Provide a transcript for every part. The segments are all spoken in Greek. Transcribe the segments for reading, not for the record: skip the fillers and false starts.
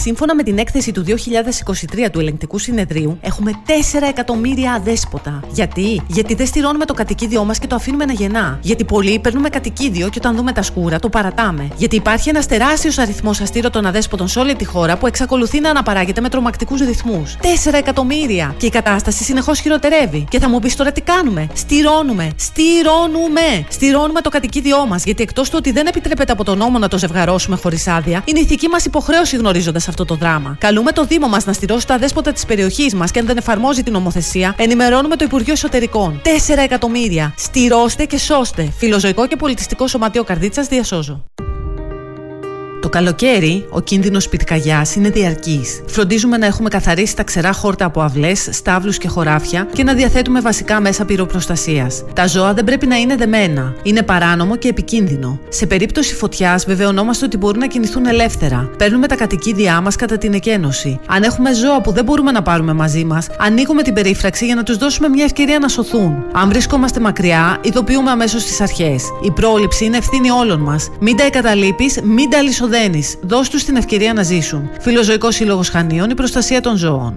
Σύμφωνα με την έκθεση του 2023 του Ελεγκτικού Συνεδρίου, έχουμε 4 εκατομμύρια αδέσποτα. Γιατί δεν στηρώνουμε το κατοικίδιό μας και το αφήνουμε να γεννά. Γιατί πολλοί παίρνουμε κατοικίδιο και όταν δούμε τα σκούρα το παρατάμε. Γιατί υπάρχει ένας τεράστιος αριθμός αστήρωτων αδέσποτων σε όλη τη χώρα που εξακολουθεί να αναπαράγεται με τρομακτικούς ρυθμούς. 4 εκατομμύρια! Και η κατάσταση συνεχώς χειροτερεύει. Και θα μου πεις τώρα τι κάνουμε? Στηρώνουμε το κατοικίδιό μας. Γιατί εκτός του ότι δεν επιτρέπεται από τον νόμο να το ζευγαρώσουμε χωρίς άδεια, είναι ηθική μας υποχρέωση γνωρίζοντας αυτό το δράμα. Καλούμε το Δήμο μας να στηρώσει τα αδέσποτα της περιοχής μας και αν δεν εφαρμόζει την νομοθεσία, ενημερώνουμε το Υπουργείο Εσωτερικών. 4 εκατομμύρια! Στηρώστε και σώστε. Φιλοζωικό και πολιτιστικό σωματείο Καρδίτσας διασώζω. Το καλοκαίρι, ο κίνδυνος πυρκαγιάς είναι διαρκής. Φροντίζουμε να έχουμε καθαρίσει τα ξερά χόρτα από αυλές, στάβλους και χωράφια και να διαθέτουμε βασικά μέσα πυροπροστασίας. Τα ζώα δεν πρέπει να είναι δεμένα. Είναι παράνομο και επικίνδυνο. Σε περίπτωση φωτιάς, βεβαιωνόμαστε ότι μπορούν να κινηθούν ελεύθερα. Παίρνουμε τα κατοικίδια μας κατά την εκένωση. Αν έχουμε ζώα που δεν μπορούμε να πάρουμε μαζί μας, ανοίγουμε την περίφραξη για να τους δώσουμε μια ευκαιρία να σωθούν. Αν βρισκόμαστε μακριά, ειδοποιούμε αμέσως τις αρχές. Η πρόληψη είναι ευθύνη όλων μας. Μην τα εγκαταλείπεις, μην τα αλυσοδένεις. Δώσ' τους την ευκαιρία να ζήσουν. Φιλοζωικός Σύλλογος Χανίων, η προστασία των ζώων.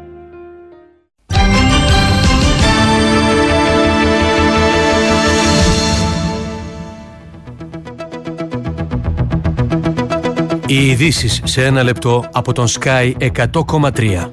Οι ειδήσεις σε ένα λεπτό από τον Sky 100,3.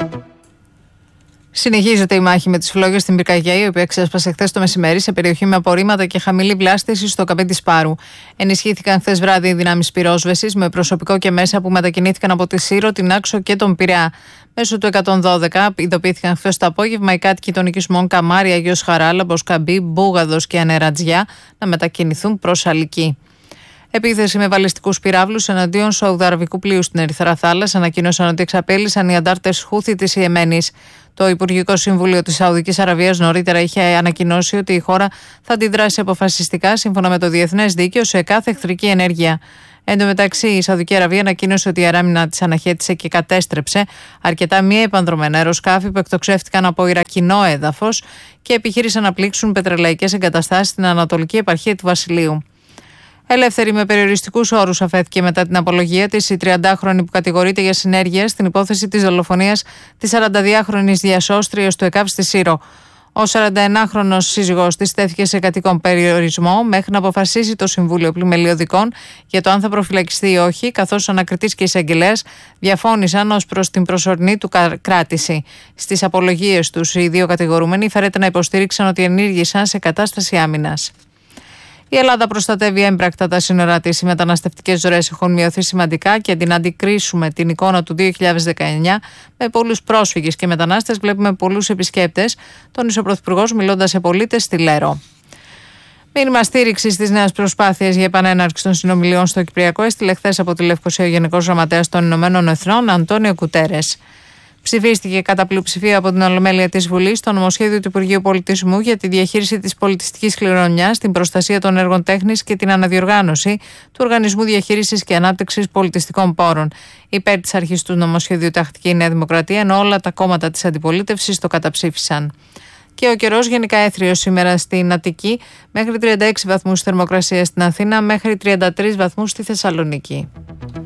Συνεχίζεται η μάχη με τις φλόγες στην πυρκαγιά, η οποία ξέσπασε χθες το μεσημέρι σε περιοχή με απορρίμματα και χαμηλή βλάστηση στο καπέ της Πάρου. Ενισχύθηκαν χθες βράδυ οι δυνάμεις πυρόσβεσης με προσωπικό και μέσα που μετακινήθηκαν από τη Σύρο, την Άξο και τον Πειραιά. Μέσω του 112 ειδοποιήθηκαν χθες το απόγευμα οι κάτοικοι των οικισμών Καμάρι, Αγίος Χαράλαμπος, Καμπή, Μπούγαδος και Ανερατζιά να μετακινηθούν προς Αλική. Επίθεση με βαλιστικούς πυράβλους εναντίον σαουδαραβικού πλοίου στην Ερυθρά Θάλασσα ανακοίνωσαν ότι εξαπέλυσαν οι αντάρτες Χούθη της Ιεμένης. Το Υπουργικό Συμβούλιο της Σαουδικής Αραβίας νωρίτερα είχε ανακοινώσει ότι η χώρα θα αντιδράσει αποφασιστικά σύμφωνα με το διεθνές δίκαιο σε κάθε εχθρική ενέργεια. Εν τω μεταξύ, η Σαουδική Αραβία ανακοίνωσε ότι η αεράμινα της αναχέτησε και κατέστρεψε αρκετά μη επανδρομένα αεροσκάφη που εκτοξεύτηκαν από ιρακινό έδαφος και επιχείρησαν να πλήξουν πετρελαϊκές εγκαταστάσεις στην Ανατολική Επαρχία του Βασιλείου. Ελεύθερη με περιοριστικούς όρους αφέθηκε μετά την απολογία της η 30χρονη που κατηγορείται για συνέργεια στην υπόθεση της δολοφονίας της 42χρονης διασώστριας του ΕΚΑΒ στη Σύρο. Ο 41χρονος σύζυγός της τέθηκε σε κατοίκον περιορισμό μέχρι να αποφασίσει το Συμβούλιο Πλημελιωδικών για το αν θα προφυλακιστεί ή όχι, καθώς ο ανακριτής και η εισαγγελέας διαφώνησαν ως προς την προσωρινή του κράτηση. Στις απολογίες τους, οι δύο κατηγορούμενοι φέρεται να υποστήριξαν ότι ενήργησαν σε κατάσταση άμυνας. Η Ελλάδα προστατεύει έμπρακτα τα σύνορά της. Οι μεταναστευτικές ροές έχουν μειωθεί σημαντικά και αντί να αντικρίσουμε την εικόνα του 2019 με πολλούς πρόσφυγες και μετανάστες, βλέπουμε πολλούς επισκέπτες, τόνισε ο Πρωθυπουργός μιλώντας σε πολίτες στη Λέρο. Μήνυμα στήριξης της νέας προσπάθειας για επανέναρξη των συνομιλιών στο Κυπριακό έστειλε χθες από τη Λευκοσία ο Γενικός Γραμματέας των Ηνωμένων Εθνών, Αντώνιο Κουτέρες. Ψηφίστηκε κατά πλειοψηφία από την Ολομέλεια της Βουλής το νομοσχέδιο του Υπουργείου Πολιτισμού για τη διαχείριση της πολιτιστικής κληρονομιάς, την προστασία των έργων τέχνης και την αναδιοργάνωση του Οργανισμού Διαχείρισης και Ανάπτυξης Πολιτιστικών Πόρων. Υπέρ της αρχής του νομοσχεδίου τάχθηκε η Νέα Δημοκρατία, ενώ όλα τα κόμματα της αντιπολίτευσης το καταψήφισαν. Και ο καιρός γενικά έθριος σήμερα στην Αττική, μέχρι 36 βαθμούς θερμοκρασία στην Αθήνα, μέχρι 33 βαθμούς στη Θεσσαλονίκη.